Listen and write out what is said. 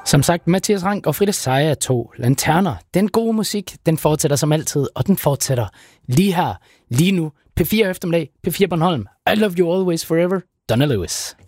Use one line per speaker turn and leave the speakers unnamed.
Som sagt, Mathias Rank og Frida Sejer, 2 lanterner. Den gode musik, den fortsætter som altid, og den fortsætter lige her, lige nu. P4 eftermiddag, P4 Bornholm. I love you always forever, Donna Lewis.